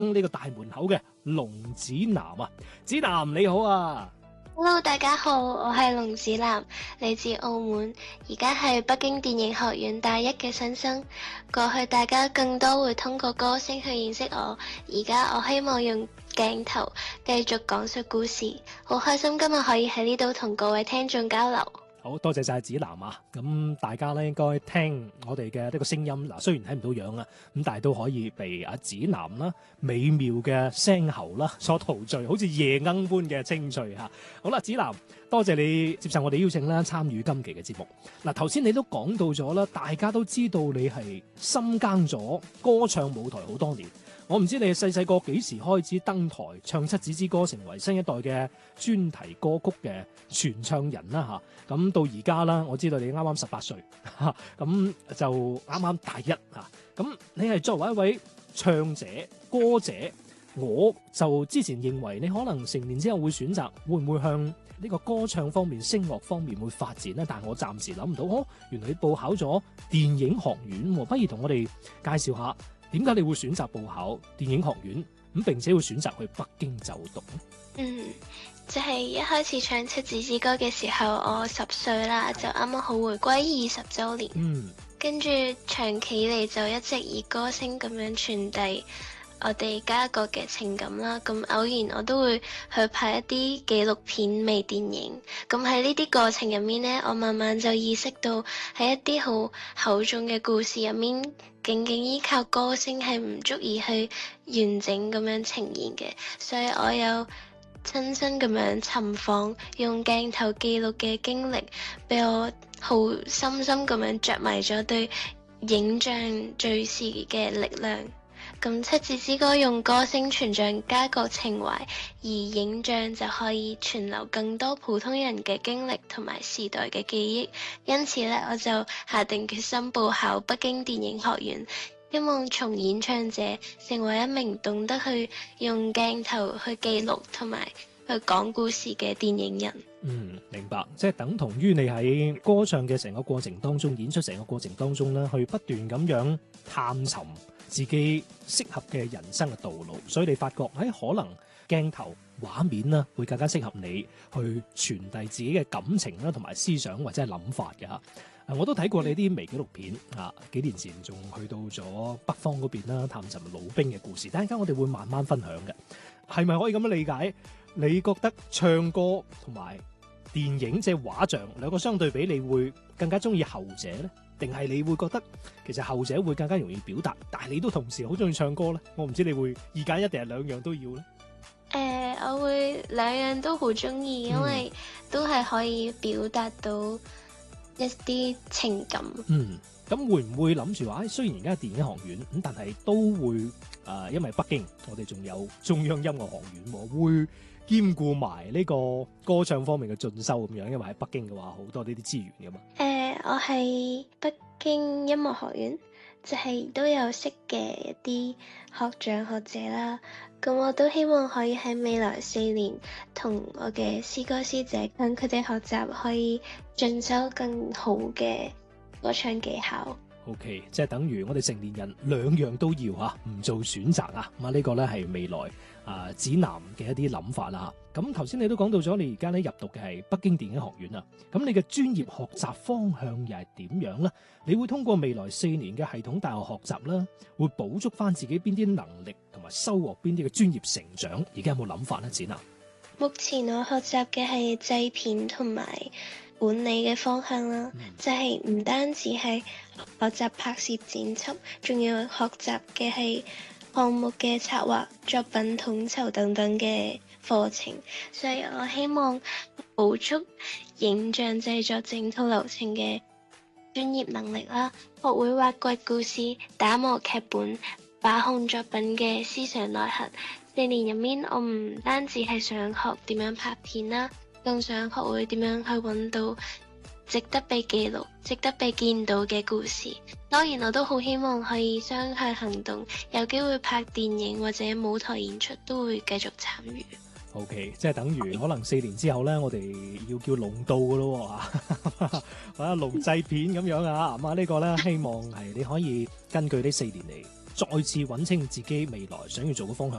呢個大門口嘅龍子南啊，子南你好啊！ Hello，大家好，我係龍子南，嚟自澳門，而家係北京電影學院大一嘅新生。過去大家更多會通過歌聲去認識我，而家我希望用鏡頭繼續講述故事。好開心今日可以喺呢度同各位聽眾交流。 好多謝晒子南啊！咁大家咧應該聽我哋嘅呢個聲音，嗱雖然睇唔到樣啊，咁但係都可以被阿子南啦美妙嘅聲喉啦所陶醉，好似夜鶯般嘅清脆嚇。好啦，子南，多謝你接受我哋邀請啦，參與今期嘅節目。嗱頭先你都講到咗啦，大家都知道你係深耕咗歌唱舞台好多年。我唔知你細細個幾時開始登台唱七子之歌，成為新一代嘅專題歌曲嘅傳唱人啦嚇。咁到而家啦，我知道你啱啱18歲，咁就啱啱大一嚇。咁你係作為一位唱者、歌者，我就之前認為你可能成年之後會選擇會唔會向呢個歌唱方面、聲樂方面會發展咧？但係我暫時諗唔到，原來你報考咗電影學院，不如同我哋介紹下。點解你會選擇報考電影學院咁，並且會選擇去北京就讀呢？ 就係一開始唱七子之歌嘅時候，我10歲啦，就啱啱好回歸20週年。跟住長期以嚟就一直以歌聲咁樣傳遞我哋家國嘅情感啦。咁偶然我都會去拍一啲紀錄片微電影。咁喺呢啲過程入面呢，我慢慢就意識到喺一啲好厚重嘅故事入面，僅僅依靠歌聲係唔足以去完整咁樣呈現嘅。所以我有親身咁樣尋訪，用鏡頭記錄嘅經歷，俾我好深深咁樣着迷咗對影像敘事嘅力量。咁七子之歌用歌聲傳唱家國情懷，而影像就可以傳流更多普通人嘅經歷同埋時代嘅記憶。因此呢，我就下定決心報考北京電影學院，希望從演唱者成為一名懂得去用鏡頭去記錄同埋去講故事嘅電影人。 明白，即係等同於你喺歌唱嘅成個過程當中，演出成個過程當中咧，去不斷咁樣探尋自己適合嘅人生嘅道路，所以你發覺可能鏡頭畫面啦，會更加適合你去傳遞自己嘅感情啦，同埋思想或者係諗法嘅嚇。我都睇過你啲微紀錄片啊，幾年前仲去到咗北方嗰邊啦，探尋老兵嘅故事。等陣間我哋會慢慢分享嘅，係咪可以咁樣理解？你覺得唱歌同埋電影即係畫像兩個相對比，你會更加中意後者呢？定係你會覺得其實後者會更加容易表達，但係你都同時好中意唱歌呢？我唔知你會二揀一定係兩樣都要呢？ 我會兩樣都好中意，因為都係可以表達到一啲情感。 咁會唔會諗住話，雖然而家係電影學院咁，但係都會因為北京我哋仲有中央音樂學院，會兼顧埋呢個歌唱方面嘅進修咁樣，因為喺北京嘅話好多呢啲資源噶嘛。 我係北京音樂學院，就係都有識嘅一啲學長學姐啦。咁我都希望可以喺未來4年同我嘅師哥師姐向佢哋學習，可以進修更好嘅歌唱技巧。 OK， 即係等於我哋成年人兩樣都要嚇，唔做選擇啊！咁呢個咧係未來子南嘅一啲諗法啦。咁頭先你都講到咗，你而家咧入讀嘅係北京電影學院啊。咁你嘅專業學習方向又係點樣呢？你會通過未來4年嘅系統大學學習啦，會補足翻自己邊啲能力同埋收穫邊啲嘅專業成長。而家有冇諗法呢？子南？ 目前我學習嘅係製片同埋管理嘅方向啦，就係唔單止係學習拍攝剪輯，仲要學習嘅係項目嘅策劃、作品統籌等等嘅課程。所以我希望補足影像製作整套流程嘅專業能力啦，學會挖掘故事、打磨劇本、把控作品嘅思想內核。4年入面，我唔單止係想學點樣拍片啦，更想學會點樣去揾到值得被記錄、值得被見到嘅故事。當然，我都好希望可以雙向行動，有機會拍電影或者舞台演出都會繼續參與。 OK， 即係等於可能4年之後咧，我哋要叫龍導噶咯喎，或者龍製片咁樣啊。咁呢個咧希望係你可以根據呢4年嚟再次揾清自己未來想要做嘅方向。